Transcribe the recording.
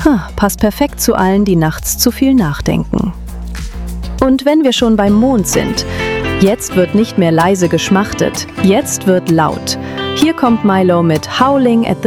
Passt perfekt zu allen, die nachts zu viel nachdenken. Und wenn wir schon beim Mond sind, jetzt wird nicht mehr leise geschmachtet, jetzt wird laut. Hier kommt Milo mit Howling at the